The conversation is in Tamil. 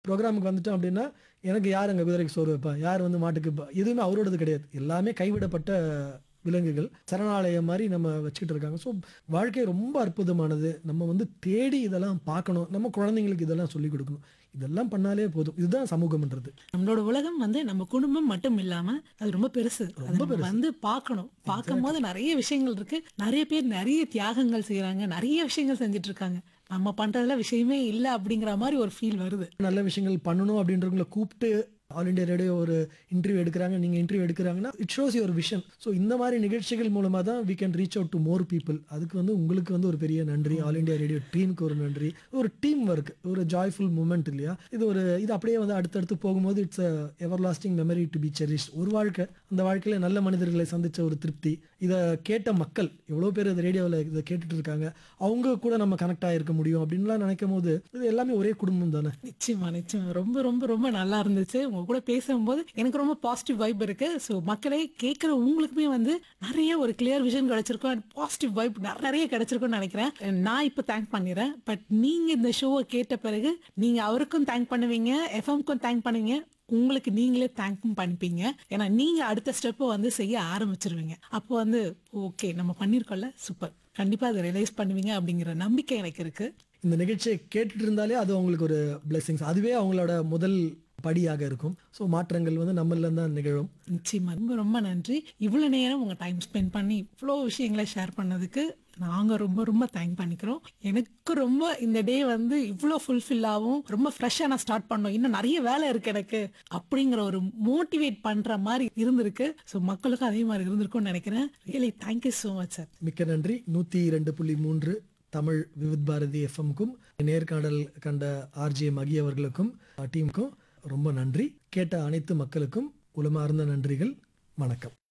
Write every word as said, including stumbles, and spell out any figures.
ப்ரோகிராமுக்கு வந்துட்டோம் அப்படின்னா, எனக்கு யார் அங்க குதிரைக்கு சோறு வைப்பா? யார் வந்து மாட்டுக்கு ப எதுவுமே அவரோடது கிடையாது. எல்லாமே கைவிடப்பட்ட விலங்குகள். சரணாலயம் மாரி நம்ம வச்சுக்கிட்டு இருக்காங்க. ஸோ வாழ்க்கை ரொம்ப அற்புதமானது. நம்ம வந்து தேடி இதெல்லாம் பார்க்கணும். நம்ம குழந்தைங்களுக்கு இதெல்லாம் சொல்லிக் குடுக்கணும். இதெல்லாம் பண்ணாலே போதும். இதுதான் சமூகம்ன்றது. நம்மளோட உலகம் வந்து நம்ம குடும்பம் மட்டும் இல்லாம, அது ரொம்ப பெருசு. அத ரொம்ப நம்ம பெருசு. வந்து பார்க்கணும். எக்ஸாக்ட்லி. பார்க்கும்போது நெறைய விஷயங்கள் இருக்கு. நெறைய பேர் நெறைய தியாகங்கள் செய்றாங்க. நெறைய விஷயங்கள் செஞ்சுட்டு இருக்காங்க. நம்ம பண்றதுல விஷயமே இல்ல அப்படிங்கிற மாரி ஒரு ஃபீல் வருது. நல்ல விஷயங்கள் பண்ணணும் அப்படின்றவங்கள கூப்ட்டு ஆல் இண்டியா ரேடியோ ஒரு இன்டர்வியூ எடுக்குறாங்க. நீங்க interview எடுக்குறாங்கன்னா, it shows your vision. So இந்த மாரி நிகழ்ச்சிகள் மூலமா தான் we can reach out two more people. அதுக்கு வந்து உங்களுக்கு வந்து ஒரு பெரிய நன்றி. ஆல் இண்டியா ரேடியோ டீமுக்கு ஒரு நன்றி. ஒரு டீம் ஒர்க். ஒரு ஜாய்ஃபுல் மூமெண்ட் இல்லையா? இது ஒரு இது அப்படியே வந்து அடுத்தடுத்து போகும்போது it's a everlasting memory to be cherished. ஒரு வாழ்க்கை. அந்த வாழ்க்கையில நல்ல மனிதர்களை சந்திச்ச ஒரு திருப்தி. இத கேட்ட மக்கள் எவ்வளோ பேர் இந்த ரேடியோல இத கேட்டுட்டு இருக்காங்க. அவங்க கூட நம்ம கனெக்ட் ஆயிருக்க முடியும் அப்படின்லாம் நினைக்கும்போது, இது எல்லாமே ஒரே குடும்பம் தானே! நிச்சயமா, நிச்சயமா. ரொம்ப, ரொம்ப, ரொம்ப நல்லா இருந்துச்சு. உங்க கூட பேசும்போது எனக்கு ரொம்ப பாசிட்டிவ் வைப் இருக்கு. ஸோ மக்களே கேட்கிற உங்களுக்குமே வந்து நெறைய ஒரு கிளியர் விஷன் கிடைச்சிருக்கும். அண்ட் பாசிட்டிவ் வைப் நெறைய கிடைச்சிருக்கும்னு நெனைக்கிறேன். நான் இப்ப தேங்க் பண்ணிறேன். பட் நீங்க இந்த ஷோவ கேட்ட பிறகு, நீங்க அவருக்கும் தேங்க் பண்ணுவீங்க, எஃப்எம்க்கும் தேங்க் பண்ணுவீங்க. உங்களுக்கு நீங்களே தேங்க்கும் பண்ணிப்பீங்க. ஏன்னா நீங்க அடுத்த ஸ்டெப்ப வந்து செய்ய ஆரம்பிச்சுருவீங்க. அப்போ வந்து ஓகே நம்ம பண்ணியிருக்கோம்ல சூப்பர். கண்டிப்பா அத ரியலைஸ் பண்ணுவீங்க அப்படிங்கிற நம்பிக்கை எனக்கு இருக்கு. இந்த நிகழ்ச்சிய கேட்டுட்டு இருந்தாலே அது அவங்களுக்கு ஒரு பிளெஸ்ஸிங்ஸ். அதுவே அவங்களோட முதல் படியாக இருக்கும். ஸோ மாற்றங்கள் வந்து நம்மள்ல தான் நிகழும். நிச்சயமா. ரொம்ப ரொம்ப நன்றி. இவ்வளோ நேரம் உங்க டைம் ஸ்பெண்ட் பண்ணி இவ்ளோ விஷயங்கள ஷேர் பண்ணதுக்கு நாங்க ரொம்ப ரொம்ப தேங்க் பண்ணிக்கிறோம். எனக்கு ரொம்ப இந்த டே வந்து இவ்ளோ ஃபுல்ஃபில்லாவும், ரொம்ப ஃப்ரெஷ்ஷா நான் ஸ்டார்ட் பண்ணணும். இன்னும் நெறைய வேலை இருக்கு எனக்கு. அப்படிங்கிற ஒரு மோட்டிவேட் பண்ற மாரி இருந்திருக்கு. ஸோ மக்களுக்கும் அதே மாரி இருந்திருக்கும்னு நெனைக்கிறேன். Really thank you so much sir. மிக்க நன்றி. நூற்று இரண்டு புள்ளி மூன்று தமிழ் விவித் பாரதி எஃப்எம்க்கும் நேர்காணல் கண்ட ஆர்ஜே மகி அவர்களுக்கும் டீமுக்கும் ரொம்ப நன்றி. கேட்ட அனைத்து மக்களுக்கும் உளமார்ந்த நன்றிகள். வணக்கம்.